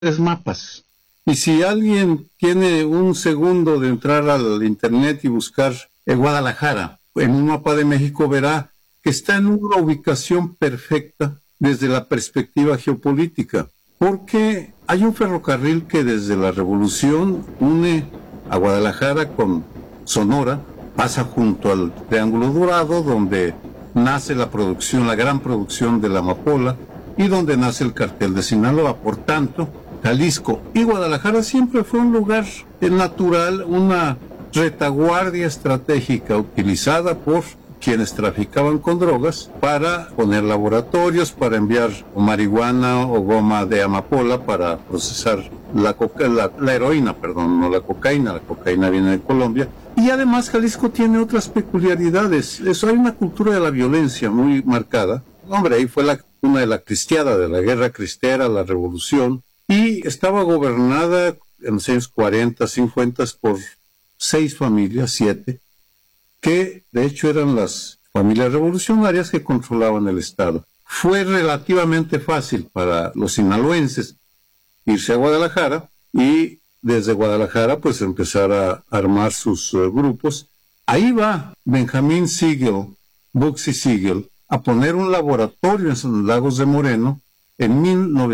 mapas. Y si alguien tiene un segundo de entrar al internet y buscar Guadalajara en un mapa de México, verá que está en una ubicación perfecta desde la perspectiva geopolítica, porque hay un ferrocarril que desde la Revolución une a Guadalajara con Sonora, pasa junto al Triángulo Dorado, donde nace la producción, la gran producción de la amapola, y donde nace el cartel de Sinaloa. Por tanto, Jalisco y Guadalajara siempre fue un lugar natural, una retaguardia estratégica utilizada por quienes traficaban con drogas para poner laboratorios, para enviar marihuana o goma de amapola para procesar la heroína, no la cocaína viene de Colombia. Y además Jalisco tiene otras peculiaridades. Hay una cultura de la violencia muy marcada. Hombre, ahí fue la cuna de la cristiada, de la guerra cristera, la revolución, y estaba gobernada en los años 40, 50 por 6 familias, 7, que de hecho eran las familias revolucionarias que controlaban el Estado. Fue relativamente fácil para los sinaloenses irse a Guadalajara y desde Guadalajara pues empezar a armar sus grupos. Ahí va Benjamín Siegel, Bugsy Siegel, a poner un laboratorio en San Lagos de Moreno en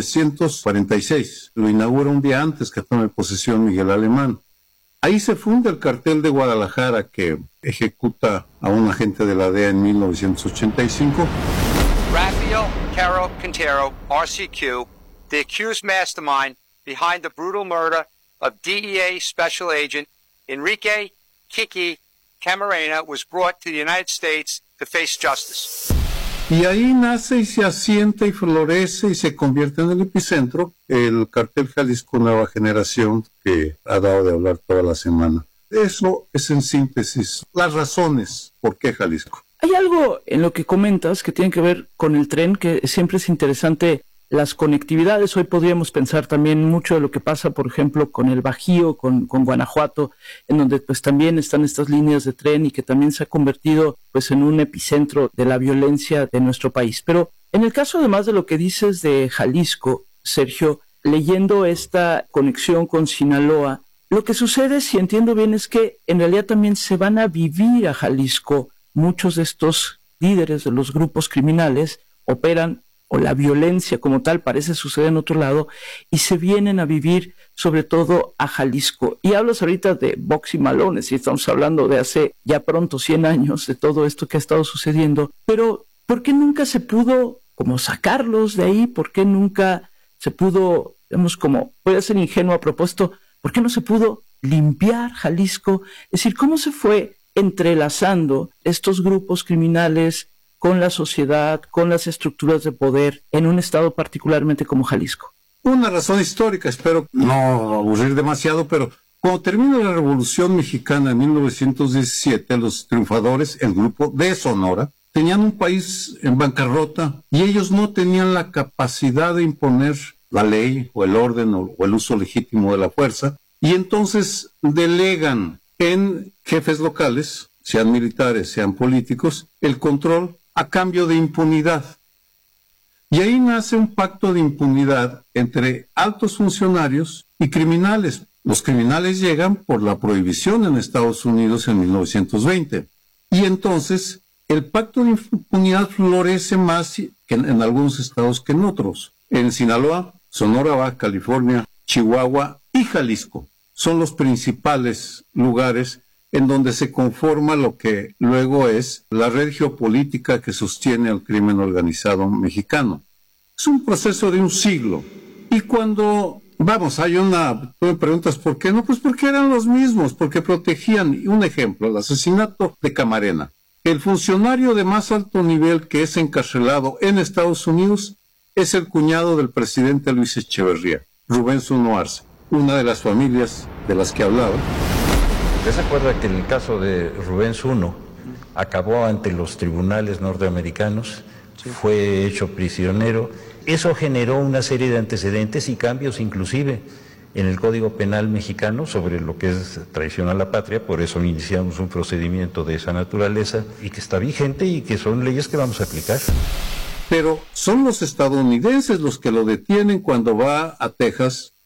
1946. Lo inaugura un día antes que tome posesión Miguel Alemán. Ahí se funda el cartel de Guadalajara, que ejecuta a un agente de la DEA en 1985. Rafael Caro Quintero, RCQ, the accused mastermind behind the brutal murder of DEA Special Agent Enrique Kiki Camarena, was brought to the United States to face justice. Y ahí nace y se asienta y florece y se convierte en el epicentro el cartel Jalisco Nueva Generación, que ha dado de hablar toda la semana. Eso es en síntesis las razones por qué Jalisco. Hay algo en lo que comentas que tiene que ver con el tren, que siempre es interesante, las conectividades. Hoy podríamos pensar también mucho de lo que pasa, por ejemplo, con el Bajío, con Guanajuato, en donde pues también están estas líneas de tren y que también se ha convertido pues en un epicentro de la violencia de nuestro país. Pero en el caso además de lo que dices de Jalisco, Sergio, leyendo esta conexión con Sinaloa, lo que sucede, si entiendo bien, es que en realidad también se van a vivir a Jalisco. Muchos de estos líderes de los grupos criminales operan, o la violencia como tal parece suceder en otro lado, y se vienen a vivir sobre todo a Jalisco. Y hablas ahorita de Bugsy Malones, y estamos hablando de hace ya pronto 100 años de todo esto que ha estado sucediendo, pero ¿por qué nunca se pudo como sacarlos de ahí? ¿Por qué nunca se pudo, digamos, como puede ser ingenuo a propósito, por qué no se pudo limpiar Jalisco? Es decir, ¿cómo se fue entrelazando estos grupos criminales con la sociedad, con las estructuras de poder en un estado particularmente como Jalisco? Una razón histórica, espero no aburrir demasiado, pero cuando termina la Revolución Mexicana en 1917, los triunfadores, el grupo de Sonora, tenían un país en bancarrota y ellos no tenían la capacidad de imponer la ley o el orden o el uso legítimo de la fuerza, y entonces delegan en jefes locales, sean militares, sean políticos, el control a cambio de impunidad. Y ahí nace un pacto de impunidad entre altos funcionarios y criminales. Los criminales llegan por la prohibición en Estados Unidos en 1920. Y entonces el pacto de impunidad florece más que en algunos estados que en otros. En Sinaloa, Sonora, Baja California, Chihuahua y Jalisco son los principales lugares en donde se conforma lo que luego es la red geopolítica que sostiene al crimen organizado mexicano. Es un proceso de un siglo. Y cuando, tú me preguntas ¿por qué? No, pues porque eran los mismos, porque protegían. Un ejemplo, el asesinato de Camarena. El funcionario de más alto nivel que es encarcelado en Estados Unidos es el cuñado del presidente Luis Echeverría, Rubén Zuno Arce, una de las familias de las que hablaba. ¿Usted se acuerda que en el caso de Rubén Zuno acabó ante los tribunales norteamericanos? Sí. Fue hecho prisionero. Eso generó una serie de antecedentes y cambios inclusive en el Código Penal mexicano sobre lo que es traición a la patria. Por eso iniciamos un procedimiento de esa naturaleza y que está vigente y que son leyes que vamos a aplicar. Pero son los estadounidenses los que lo detienen cuando va a Texas